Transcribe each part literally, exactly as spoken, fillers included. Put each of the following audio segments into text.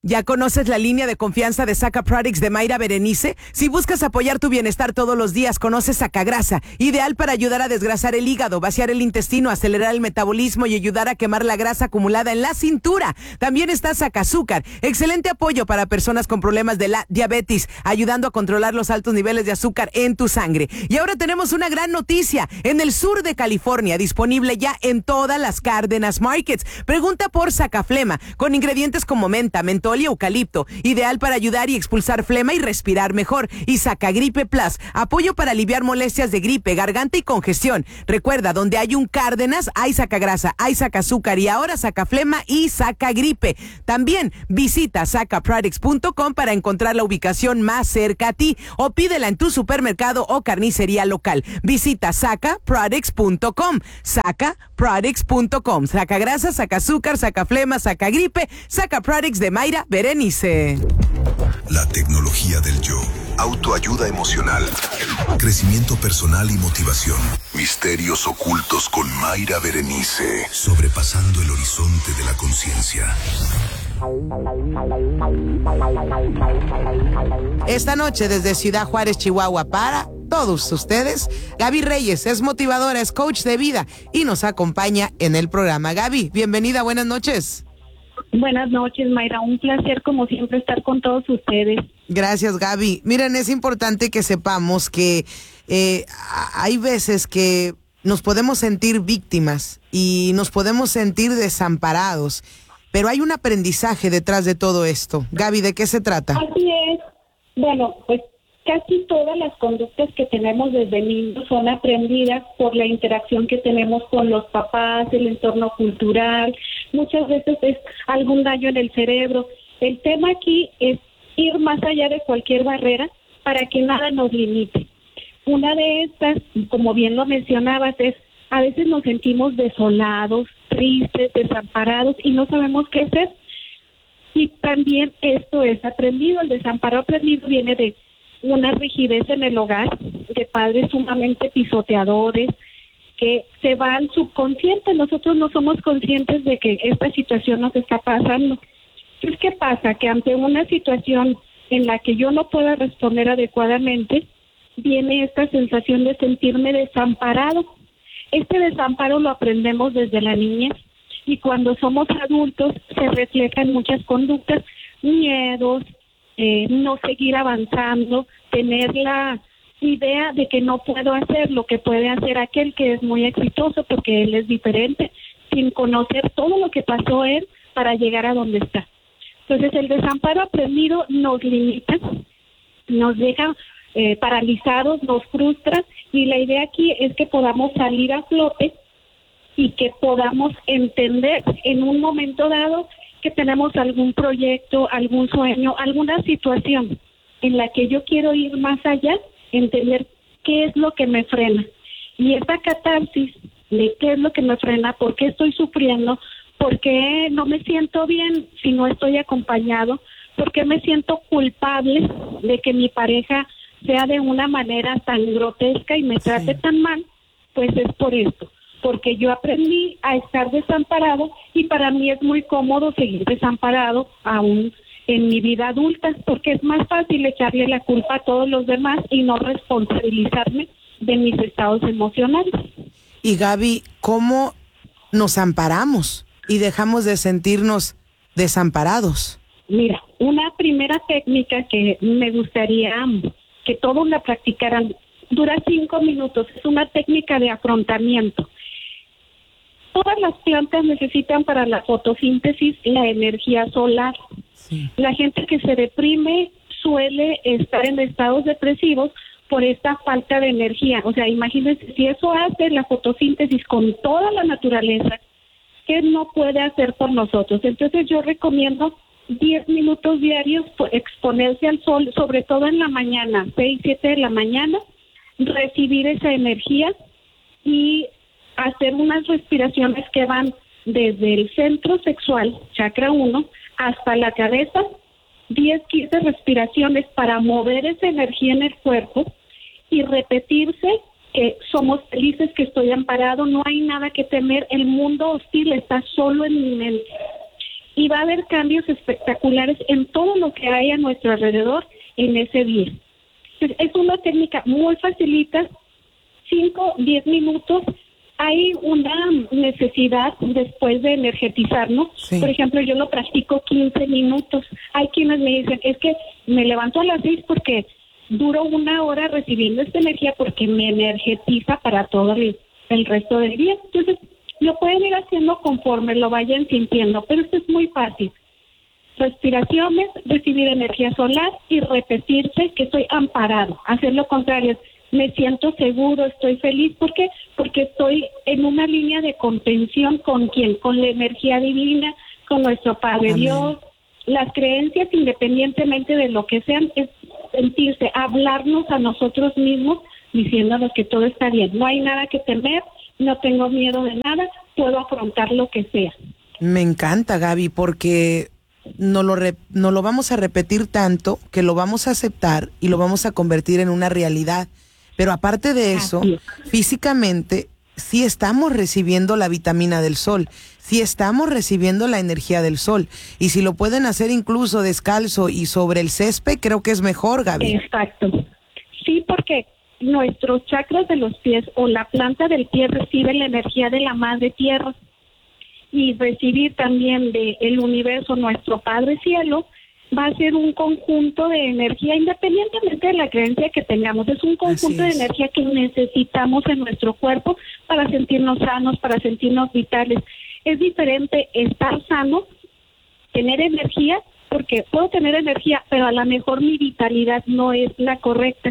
¿Ya conoces la línea de confianza de Saca Products de Mayra Berenice? Si buscas apoyar tu bienestar todos los días, conoce Sacagrasa, ideal para ayudar a desgrasar el hígado, vaciar el intestino, acelerar el metabolismo y ayudar a quemar la grasa acumulada en la cintura. También está Sacazúcar, excelente apoyo para personas con problemas de la diabetes, ayudando a controlar los altos niveles de azúcar en tu sangre. Y ahora tenemos una gran noticia, en el sur de California, disponible ya en todas las Cárdenas Markets. Pregunta por Sacaflema, con ingredientes como menta, mentol y eucalipto, ideal para ayudar y expulsar flema y respirar mejor. Y Sacagripe Plus, apoyo para aliviar molestias de gripe, garganta y congestión. Recuerda, donde hay un Cárdenas, hay Sacagrasa, hay Sacazúcar y ahora Sacaflema y Sacagripe. También visita saca products punto com para encontrar la ubicación más cerca a ti o pídela en tu supermercado o carnicería local. Visita saca products punto com, saca products punto com. Sacagrasa, Sacazúcar, Sacaflema, Sacagripe, Saca Products de Mayra Berenice. La tecnología del yo. Autoayuda emocional. Crecimiento personal y motivación. Misterios ocultos con Mayra Berenice. Sobrepasando el horizonte de la conciencia. Esta noche desde Ciudad Juárez, Chihuahua, para todos ustedes, Gaby Reyes es motivadora, es coach de vida y nos acompaña en el programa. Gaby, bienvenida, buenas noches. Buenas noches, Mayra. Un placer, como siempre, estar con todos ustedes. Gracias, Gaby. Miren, es importante que sepamos que eh, hay veces que nos podemos sentir víctimas y nos podemos sentir desamparados, pero hay un aprendizaje detrás de todo esto. Gaby, ¿de qué se trata? Así es. Bueno, pues casi todas las conductas que tenemos desde niños son aprendidas por la interacción que tenemos con los papás, el entorno cultural. Muchas veces es algún daño en el cerebro. El tema aquí es ir más allá de cualquier barrera para que nada nos limite. Una de estas, como bien lo mencionabas, es a veces nos sentimos desolados, tristes, desamparados y no sabemos qué hacer. Y también esto es aprendido. El desamparo aprendido viene de una rigidez en el hogar, de padres sumamente pisoteadores, que se va al subconsciente. Nosotros no somos conscientes de que esta situación nos está pasando. Entonces, ¿qué pasa? Que ante una situación en la que yo no pueda responder adecuadamente, viene esta sensación de sentirme desamparado. Este desamparo lo aprendemos desde la niñez y cuando somos adultos se reflejan muchas conductas, miedos, eh, no seguir avanzando, tener la idea de que no puedo hacer lo que puede hacer aquel que es muy exitoso porque él es diferente, sin conocer todo lo que pasó él para llegar a donde está. Entonces el desamparo aprendido nos limita, nos deja eh, paralizados, nos frustra y la idea aquí es que podamos salir a flote y que podamos entender en un momento dado que tenemos algún proyecto, algún sueño, alguna situación en la que yo quiero ir más allá, entender qué es lo que me frena. Y esta catarsis de qué es lo que me frena, por qué estoy sufriendo, por qué no me siento bien si no estoy acompañado, por qué me siento culpable de que mi pareja sea de una manera tan grotesca y me trate sí. tan mal, pues es por esto. Porque yo aprendí a estar desamparado y para mí es muy cómodo seguir desamparado aún en mi vida adulta, porque es más fácil echarle la culpa a todos los demás y no responsabilizarme de mis estados emocionales. Y Gaby, ¿cómo nos amparamos y dejamos de sentirnos desamparados? Mira, una primera técnica que me gustaría que todos la practicaran, dura cinco minutos, es una técnica de afrontamiento. Todas las plantas necesitan para la fotosíntesis la energía solar. Sí. La gente que se deprime suele estar en estados depresivos por esta falta de energía. O sea, imagínense, si eso hace la fotosíntesis con toda la naturaleza, ¿qué no puede hacer por nosotros? Entonces yo recomiendo diez minutos diarios exponerse al sol, sobre todo en la mañana, seis, siete de la mañana, recibir esa energía y hacer unas respiraciones que van desde el centro sexual, chakra uno, hasta la cabeza, diez, quince respiraciones para mover esa energía en el cuerpo y repetirse que somos felices, que estoy amparado, no hay nada que temer, el mundo hostil está solo en mi mente. y va a haber cambios espectaculares en todo lo que hay a nuestro alrededor en ese día. Entonces, es una técnica muy facilita, cinco, diez minutos. Hay una necesidad después de energetizarnos. Sí. Por ejemplo, yo lo practico quince minutos. Hay quienes me dicen, es que me levanto a las seis porque duro una hora recibiendo esta energía porque me energetiza para todo el, el resto del día. Entonces, lo pueden ir haciendo conforme lo vayan sintiendo, pero esto es muy fácil. Respiraciones, recibir energía solar y repetirse que estoy amparado. Hacer lo contrario, me siento seguro, estoy feliz. ¿Por qué? Porque estoy en una línea de contención con quién, con la energía divina, con nuestro Padre Amén. Dios. Las creencias, independientemente de lo que sean, es sentirse, hablarnos a nosotros mismos, diciéndonos que todo está bien. No hay nada que temer, no tengo miedo de nada, puedo afrontar lo que sea. Me encanta, Gaby, porque no lo, re, no lo vamos a repetir tanto que lo vamos a aceptar y lo vamos a convertir en una realidad. Pero aparte de eso, físicamente sí estamos recibiendo la vitamina del sol, sí estamos recibiendo la energía del sol. Y si lo pueden hacer incluso descalzo y sobre el césped, creo que es mejor, Gaby. Exacto. Sí, porque nuestros chakras de los pies o la planta del pie recibe la energía de la madre tierra y recibir también del universo nuestro Padre Cielo va a ser un conjunto de energía independientemente de la creencia que tengamos. Es un conjunto es. de energía que necesitamos en nuestro cuerpo para sentirnos sanos, para sentirnos vitales. Es diferente estar sano, tener energía, porque puedo tener energía, pero a lo mejor mi vitalidad no es la correcta.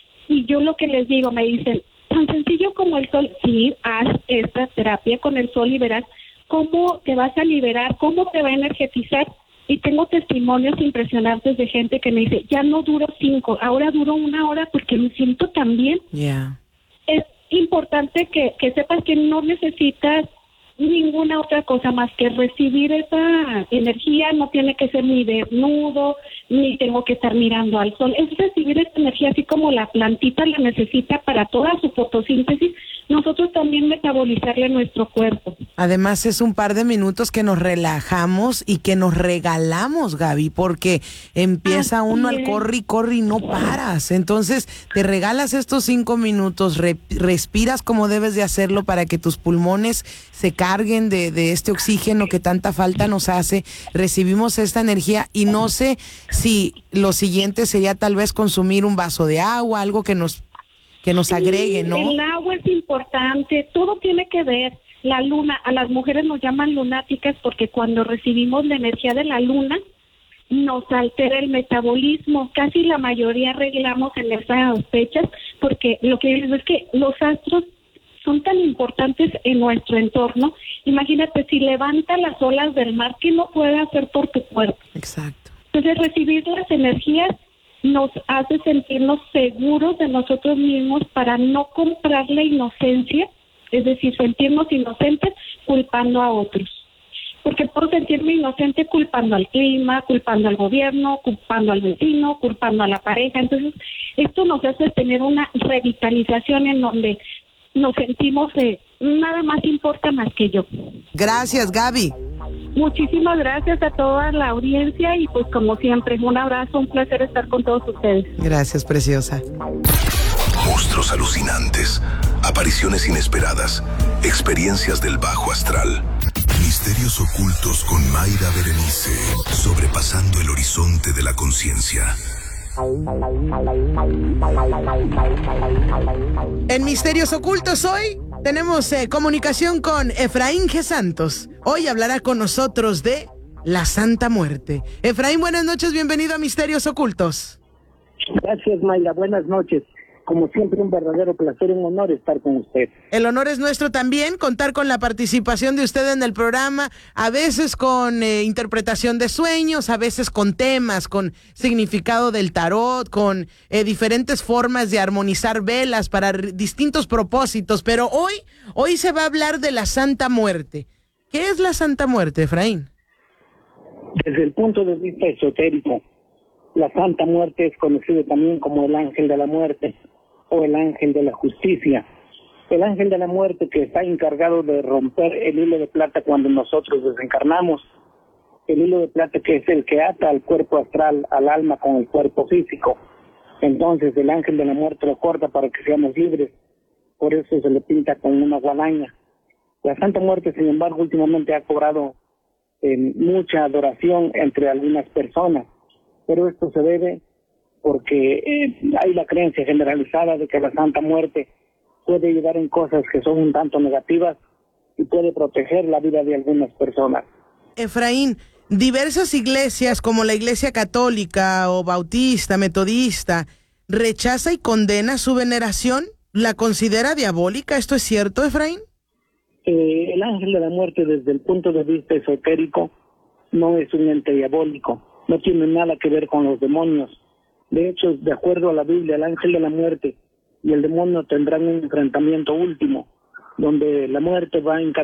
Y yo lo que les digo, me dicen, tan sencillo como el sol, sí, haz esta terapia con el sol y verás cómo te vas a liberar, cómo te va a energetizar. Y tengo testimonios impresionantes de gente que me dice, ya no duro cinco, ahora duro una hora porque me siento tan bien. Yeah. Es importante que, que sepas que no necesitas ninguna otra cosa más que recibir esa energía. No tiene que ser ni desnudo, ni tengo que estar mirando al sol. Es recibir esa energía así como la plantita la necesita para toda su fotosíntesis. Nosotros también metabolizarle a nuestro cuerpo. Además es un par de minutos que nos relajamos y que nos regalamos, Gaby, porque empieza Así uno es. al corre y corre y no paras. Entonces te regalas estos cinco minutos, re, respiras como debes de hacerlo para que tus pulmones se carguen de, de este oxígeno que tanta falta nos hace. Recibimos esta energía y no sé si lo siguiente sería tal vez consumir un vaso de agua, algo que nos que nos agregue, ¿no? El agua es importante, todo tiene que ver. La luna, a las mujeres nos llaman lunáticas porque cuando recibimos la energía de la luna nos altera el metabolismo. Casi la mayoría arreglamos en esas fechas porque lo que digo es que los astros son tan importantes en nuestro entorno. Imagínate, si levanta las olas del mar, ¿qué no puede hacer por tu cuerpo? Exacto. Entonces recibir las energías nos hace sentirnos seguros de nosotros mismos para no comprar la inocencia, es decir, sentirnos inocentes culpando a otros. Porque puedo sentirme inocente culpando al clima, culpando al gobierno, culpando al vecino, culpando a la pareja. Entonces, esto nos hace tener una revitalización en donde nos sentimos de nada más importa más que yo. Gracias, Gaby. Muchísimas gracias a toda la audiencia y pues como siempre, un abrazo, un placer estar con todos ustedes. Gracias, preciosa. Monstruos alucinantes, apariciones inesperadas, experiencias del bajo astral, misterios ocultos con Mayra Berenice, sobrepasando el horizonte de la conciencia. En Misterios Ocultos hoy tenemos eh, comunicación con Efraín G. Santos. Hoy hablará con nosotros de la Santa Muerte. Efraín, buenas noches, bienvenido a Misterios Ocultos. Gracias, Mayra, buenas noches. Como siempre, un verdadero placer, un honor estar con usted. El honor es nuestro también, contar con la participación de usted en el programa, a veces con eh, interpretación de sueños, a veces con temas, con significado del tarot, con eh, diferentes formas de armonizar velas para r- distintos propósitos. Pero hoy, hoy se va a hablar de la Santa Muerte. ¿Qué es la Santa Muerte, Efraín? Desde el punto de vista esotérico, la Santa Muerte es conocido también como el ángel de la muerte o el ángel de la justicia. El ángel de la muerte que está encargado de romper el hilo de plata cuando nosotros desencarnamos el hilo de plata que es el que ata al cuerpo astral, al alma con el cuerpo físico. Entonces el ángel de la muerte lo corta para que seamos libres, por eso se le pinta con una guadaña. La Santa Muerte, sin embargo, últimamente ha cobrado eh, mucha adoración entre algunas personas, pero esto se debe porque eh, hay la creencia generalizada de que la Santa Muerte puede ayudar en cosas que son un tanto negativas y puede proteger la vida de algunas personas. Efraín, diversas iglesias como la Iglesia Católica o Bautista, Metodista, rechaza y condena su veneración. ¿La considera diabólica? ¿Esto es cierto, Efraín? Eh, el ángel de la muerte, desde el punto de vista esotérico, no es un ente diabólico, no tiene nada que ver con los demonios. De hecho, de acuerdo a la Biblia, el ángel de la muerte y el demonio tendrán un enfrentamiento último, donde la muerte va a encargar